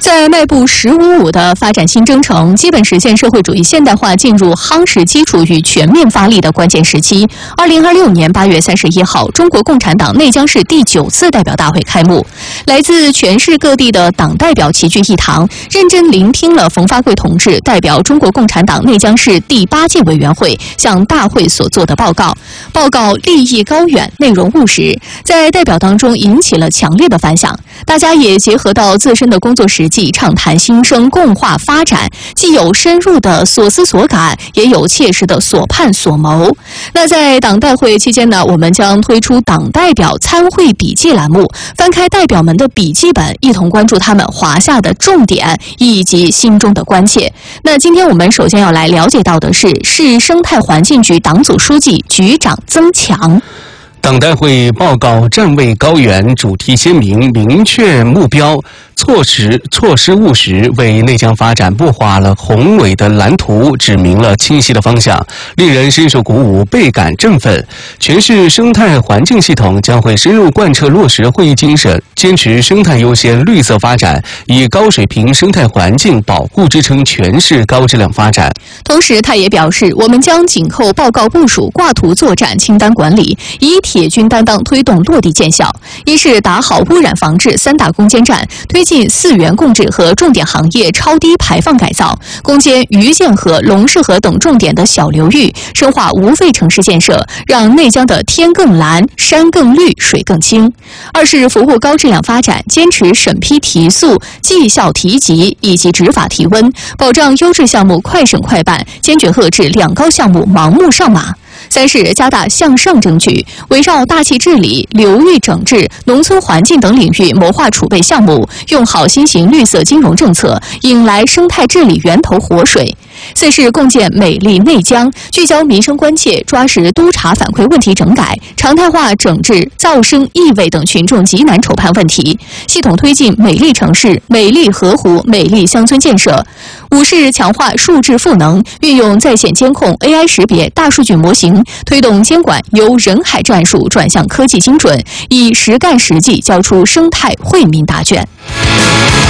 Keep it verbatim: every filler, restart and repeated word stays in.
在迈步“十五五”的发展新征程，基本实现社会主义现代化进入夯实基础与全面发力的关键时期。二零二六年八月三十一号，中国共产党内江市第九次代表大会开幕，来自全市各地的党代表齐聚一堂，认真聆听了冯发贵同志代表中国共产党内江市第八届委员会向大会所做的报告。报告立意高远，内容务实，在代表当中引起了强烈的反响。大家也结合到自身的工作实际，畅谈新生共话发展，既有深入的所思所感，也有切实的所盼所谋。那在党代会期间呢，我们将推出党代表参会笔记栏目，翻开代表们的笔记本，一同关注他们华夏的重点以及心中的关切。那今天我们首先要来了解到的是市生态环境局党组书记、局长曾强。 党代会报告站位高远，主题鲜明，明确目标，措施措施务实，为内江发展布画了宏伟的蓝图，指明了清晰的方向，令人深受鼓舞，倍感振奋。全市生态环境系统将会深入贯彻落实会议精神，坚持生态优先、绿色发展，以高水平生态环境保护支撑全市高质量发展。 同时，他也表示，我们将紧扣报告部署，挂图作战，清单管理，以铁军担当推动落地见效。一是打好污染防治三大攻坚战，推进四源共治和重点行业超低排放改造，攻坚余建河、龙市河等重点的小流域，深化无废城市建设，让内江的天更蓝、山更绿、水更清。二是服务高质量发展，坚持审批提速、绩效提级以及执法提温，保障优质项目快审快办，坚决遏制两高项目盲目上马。三是加大向上争取，围绕大气治理、流域整治、农村环境等领域谋划储备项目，用好新型绿色金融政策，引来生态治理源头活水。四是共建美丽内江，聚焦民生关切，抓实督查反馈问题整改，常态化整治噪声、异味等群众急难愁盼问题，系统推进美丽城市、美丽河湖、美丽乡村建设。五是强化数字赋能，运用在线监控、A I 识别、大数据模型，推动监管由人海战术转向科技精准，以实干实际交出生态惠民答卷。